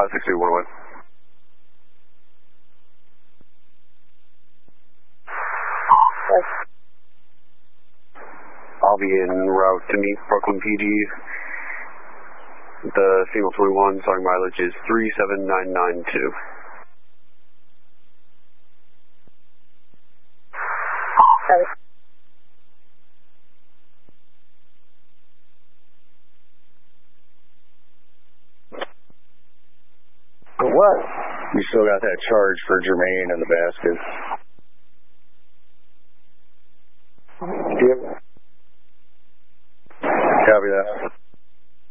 6211. I'll be en route to meet Brooklyn PD. The Signal 21 starting mileage is 37992. What? You still got that charge for Jermaine in the basket. Yep. Copy that.